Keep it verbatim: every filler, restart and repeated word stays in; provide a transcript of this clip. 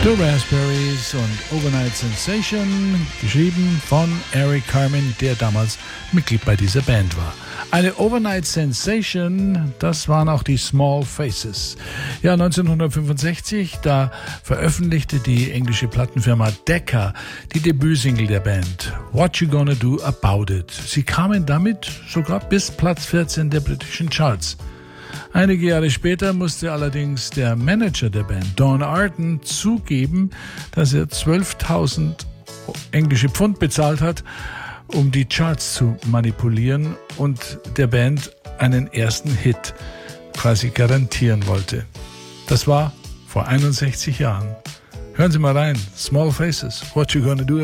The Raspberries und Overnight Sensation, geschrieben von Eric Carmen, der damals Mitglied bei dieser Band war. Eine Overnight Sensation, das waren auch die Small Faces. Ja, neunzehnhundertfünfundsechzig, da veröffentlichte die englische Plattenfirma Decca die Debütsingle der Band, What You Gonna Do About It. Sie kamen damit sogar bis Platz vierzehn der britischen Charts. Einige Jahre später musste allerdings der Manager der Band, Don Arden, zugeben, dass er zwölftausend englische Pfund bezahlt hat, um die Charts zu manipulieren und der Band einen ersten Hit quasi garantieren wollte. Das war vor einundsechzig Jahren. Hören Sie mal rein. Small Faces, What You Gonna Do